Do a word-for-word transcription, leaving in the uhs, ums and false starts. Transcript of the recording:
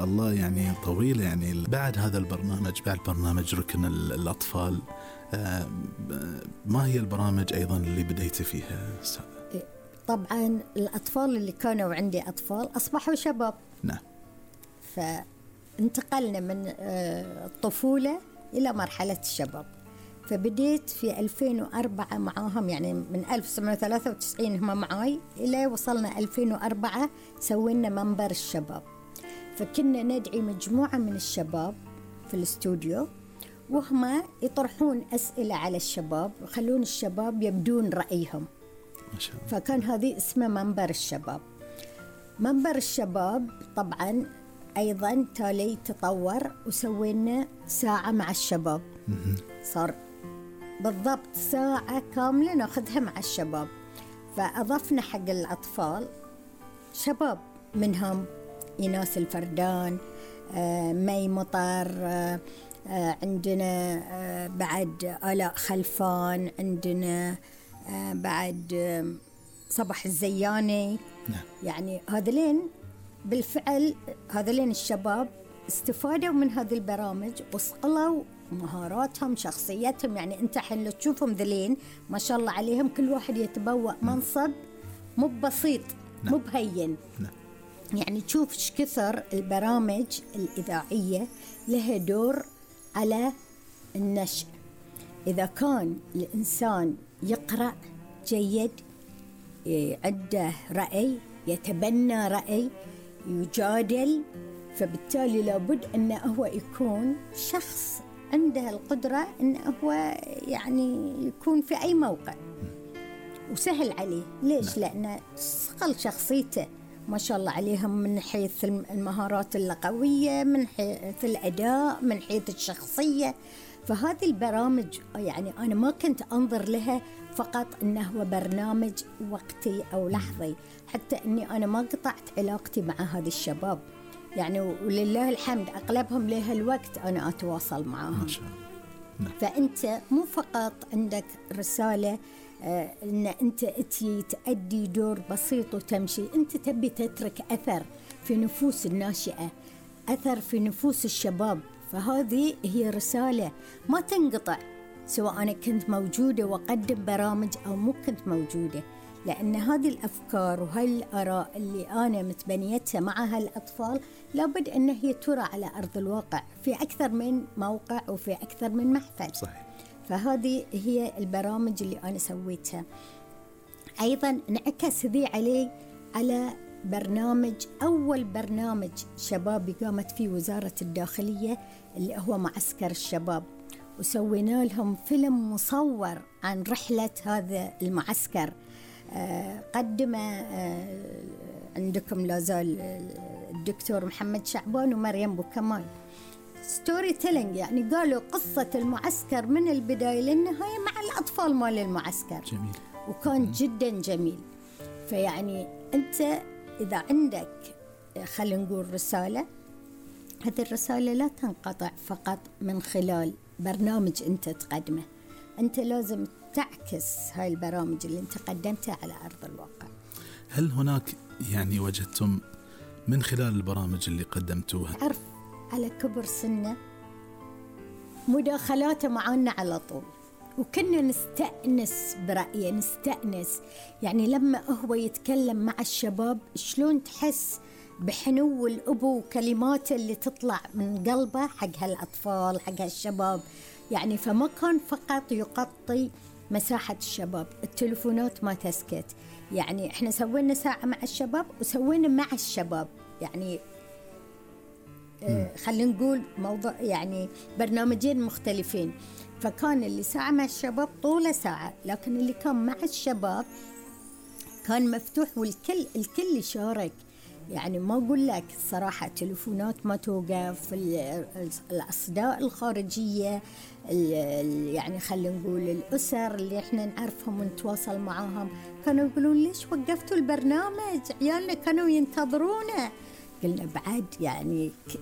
شاء الله يعني طويلة. يعني بعد هذا البرنامج، بعد برنامج ركن الأطفال، ما هي البرامج أيضا اللي بديت فيها؟ طبعا الأطفال اللي كانوا عندي أطفال أصبحوا شباب. نعم. فانتقلنا من الطفولة إلى مرحلة الشباب. فبديت في ألفين وأربعة معاهم، يعني من ألف وتسعمائة وثلاثة وتسعين هم معاي إلى وصلنا ألفين وأربعة سوينا منبر الشباب. فكنا ندعي مجموعة من الشباب في الاستوديو، وهم يطرحون أسئلة على الشباب ويخلون الشباب يبدون رأيهم. ما شاء الله. فكان هذه اسمه منبر الشباب. منبر الشباب طبعا أيضا تالي تطور وسوينا ساعة مع الشباب. صار بالضبط ساعة كاملة ناخذها مع الشباب. فأضفنا حق الأطفال شباب، منهم إيناس الفردان، آه، مي مطر، آه، آه، عندنا آه، بعد آلاء خلفان، عندنا آه، بعد آه، صباح الزياني. نعم. يعني هذلين بالفعل، هذلين الشباب استفادوا من هذه البرامج وصقلوا مهاراتهم، شخصيتهم. يعني انت حين لو تشوفهم ذلين ما شاء الله عليهم، كل واحد يتبوأ منصب مو بسيط. نعم. مو بهين. نعم. يعني تشوف ايش كثر البرامج الإذاعية لها دور على النشء. إذا كان الإنسان يقرأ جيد، عنده رأي، يتبنى رأي، يجادل، فبالتالي لابد أنه هو يكون شخص عنده القدرة أنه هو يعني يكون في أي موقع وسهل عليه. ليش؟ لأنه صقل شخصيته ما شاء الله عليهم، من حيث المهارات اللغوية، من حيث الأداء، من حيث الشخصية. فهذه البرامج يعني أنا ما كنت أنظر لها فقط أنه هو برنامج وقتي أو لحظي، حتى أني أنا ما قطعت علاقتي مع هذا الشباب. يعني ولله الحمد أغلبهم له الوقت أنا أتواصل معهم. ما شاء الله. نعم. فأنت مو فقط عندك رسالة آه أن أنت أتي تأدي دور بسيط وتمشي، أنت تبي تترك أثر في نفوس الناشئة، أثر في نفوس الشباب. فهذه هي رسالة ما تنقطع، سواء أنا كنت موجودة وقدم برامج أو مو كنت موجودة، لأن هذه الأفكار وهالآراء اللي أنا متبنيتها مع هالأطفال لابد أن هي ترى على أرض الواقع في أكثر من موقع وفي أكثر من محفل. صحيح. فهذه هي البرامج اللي أنا سويتها. أيضا انعكس ذي علي على برنامج، أول برنامج شبابي قامت فيه وزارة الداخلية اللي هو معسكر الشباب، وسوينا لهم فيلم مصور عن رحلة هذا المعسكر. آه قدم آه عندكم لازال الدكتور محمد شعبان ومريم بوكمال ستوري تيلينج، يعني قالوا قصة المعسكر من البداية للنهاية مع الأطفال مال المعسكر. جميل. وكان م- جدا جميل. فيعني أنت إذا عندك خلينا نقول رسالة، هذه الرسالة لا تنقطع فقط من خلال برنامج أنت تقدمه، أنت لازم تعكس هاي البرامج اللي أنت قدمتها على أرض الواقع. هل هناك يعني وجدتم من خلال البرامج اللي قدمتوها عرف على كبر سنة مداخلاته معنا على طول، وكنا نستأنس برأيه، نستأنس يعني لما هو يتكلم مع الشباب شلون تحس بحنو الأبو وكلماته اللي تطلع من قلبه حق هالأطفال حق هالشباب. يعني فما كان فقط يغطي مساحة الشباب، التلفونات ما تسكت. يعني احنا سوينا ساعة مع الشباب وسوينا مع الشباب، يعني آه خلينا نقول موضوع يعني برنامجين مختلفين. فكان اللي ساعة مع الشباب طولة ساعة، لكن اللي كان مع الشباب كان مفتوح والكل الكل يشارك. يعني ما أقول لك الصراحة تلفونات ما توقف، الأصداء الخارجية يعني خلينا نقول الأسر اللي إحنا نعرفهم ونتواصل معاهم كانوا يقولون ليش وقفتوا البرنامج، عيالنا كانوا ينتظرونا. قلنا بعد يعني